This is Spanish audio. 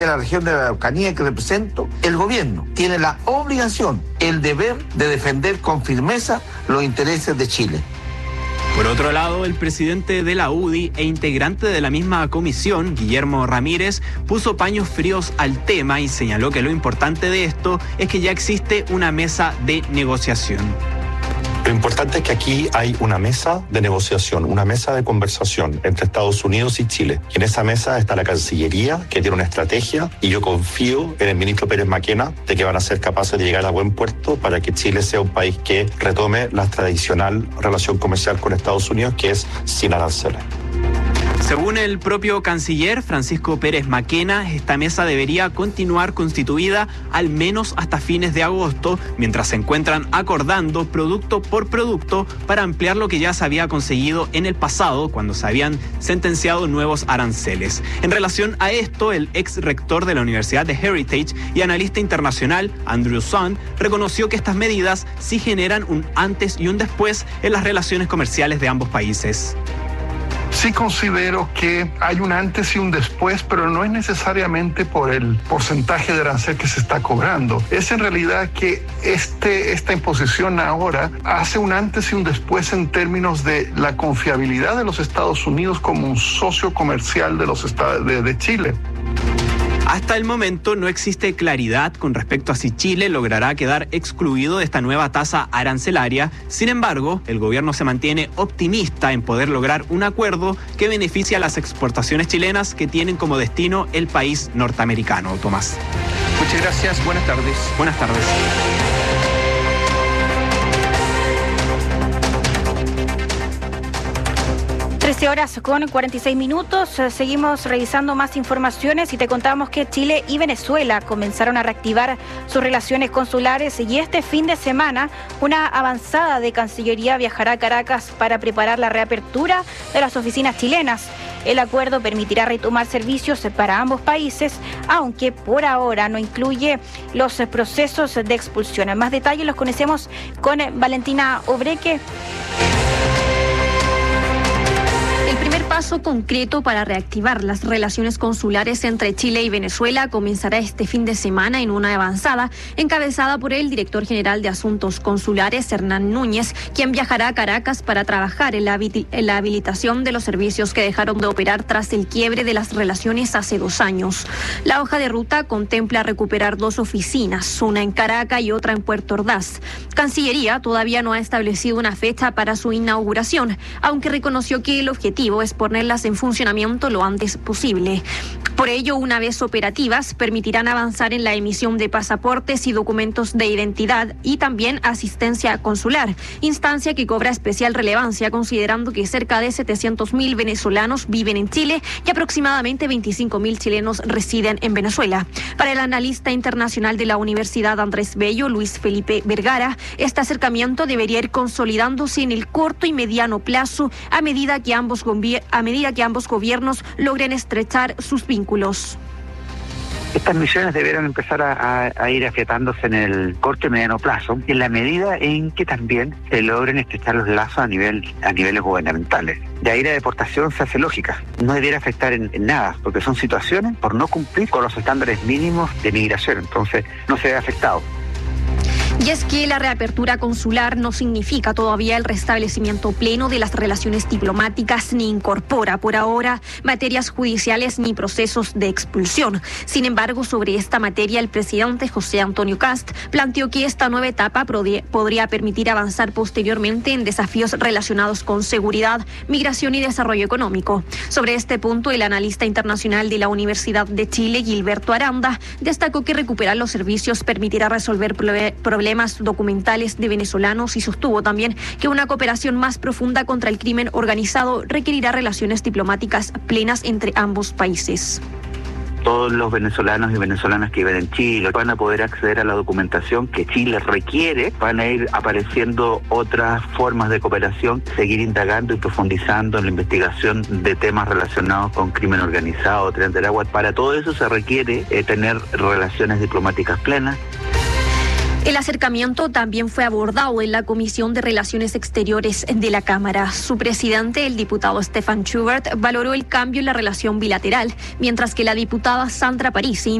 de la región de la Araucanía que represento, el gobierno tiene la obligación, el deber de defender con firmeza los intereses de Chile. Por otro lado, el presidente de la UDI e integrante de la misma comisión, Guillermo Ramírez, puso paños fríos al tema y señaló que lo importante de esto es que ya existe una mesa de negociación. Lo importante es que aquí hay una mesa de negociación, una mesa de conversación entre Estados Unidos y Chile. Y en esa mesa está la Cancillería, que tiene una estrategia, y yo confío en el ministro Pérez Maquena de que van a ser capaces de llegar a buen puerto para que Chile sea un país que retome la tradicional relación comercial con Estados Unidos, que es sin aranceles. Según el propio canciller Francisco Pérez Maquena, esta mesa debería continuar constituida al menos hasta fines de agosto, mientras se encuentran acordando producto por producto para ampliar lo que ya se había conseguido en el pasado, cuando se habían sentenciado nuevos aranceles. En relación a esto, el ex rector de la Universidad de Heritage y analista internacional, Andrew Sun, reconoció que estas medidas sí generan un antes y un después en las relaciones comerciales de ambos países. Sí considero que hay un antes y un después, pero no es necesariamente por el porcentaje de arancel que se está cobrando. Es en realidad que esta imposición ahora hace un antes y un después en términos de la confiabilidad de los Estados Unidos como un socio comercial de Chile. Hasta el momento no existe claridad con respecto a si Chile logrará quedar excluido de esta nueva tasa arancelaria. Sin embargo, el gobierno se mantiene optimista en poder lograr un acuerdo que beneficie a las exportaciones chilenas que tienen como destino el país norteamericano. Tomás. Muchas gracias. Buenas tardes. Buenas tardes. 13 horas con 46 minutos. Seguimos revisando más informaciones y te contamos que Chile y Venezuela comenzaron a reactivar sus relaciones consulares y este fin de semana una avanzada de Cancillería viajará a Caracas para preparar la reapertura de las oficinas chilenas. El acuerdo permitirá retomar servicios para ambos países, aunque por ahora no incluye los procesos de expulsión. Más detalles los conocemos con Valentina Obreque. El primer paso concreto para reactivar las relaciones consulares entre Chile y Venezuela comenzará este fin de semana en una avanzada encabezada por el director general de Asuntos Consulares, Hernán Núñez, quien viajará a Caracas para trabajar en la habilitación de los servicios que dejaron de operar tras el quiebre de las relaciones hace 2 años. La hoja de ruta contempla recuperar 2 oficinas, una en Caracas y otra en Puerto Ordaz. Cancillería todavía no ha establecido una fecha para su inauguración, aunque reconoció que el objetivo es ponerlas en funcionamiento lo antes posible. Por ello, una vez operativas, permitirán avanzar en la emisión de pasaportes y documentos de identidad y también asistencia consular, instancia que cobra especial relevancia considerando que cerca de 700.000 venezolanos viven en Chile y aproximadamente 25.000 chilenos residen en Venezuela. Para el analista internacional de la Universidad Andrés Bello, Luis Felipe Vergara, este acercamiento debería ir consolidándose en el corto y mediano plazo a medida que ambos gobiernos logren estrechar sus vínculos. Estas misiones debieron empezar a ir afiatándose en el corto y mediano plazo, en la medida en que también se logren estrechar los lazos a niveles gubernamentales. De ahí la deportación se hace lógica, no debiera afectar en nada, porque son situaciones por no cumplir con los estándares mínimos de migración, entonces no se ve afectado. Y es que la reapertura consular no significa todavía el restablecimiento pleno de las relaciones diplomáticas ni incorpora por ahora materias judiciales ni procesos de expulsión. Sin embargo, sobre esta materia el presidente José Antonio Kast planteó que esta nueva etapa podría permitir avanzar posteriormente en desafíos relacionados con seguridad, migración y desarrollo económico. Sobre este punto, el analista internacional de la Universidad de Chile, Gilberto Aranda, destacó que recuperar los servicios permitirá resolver problemas documentales de venezolanos y sostuvo también que una cooperación más profunda contra el crimen organizado requerirá relaciones diplomáticas plenas entre ambos países. Todos los venezolanos y venezolanas que viven en Chile van a poder acceder a la documentación que Chile requiere, van a ir apareciendo otras formas de cooperación, seguir indagando y profundizando en la investigación de temas relacionados con crimen organizado, tren del agua. Para todo eso se requiere tener relaciones diplomáticas plenas. El acercamiento también fue abordado en la Comisión de Relaciones Exteriores de la Cámara. Su presidente, el diputado Stefan Schubert, valoró el cambio en la relación bilateral, mientras que la diputada Sandra Parisi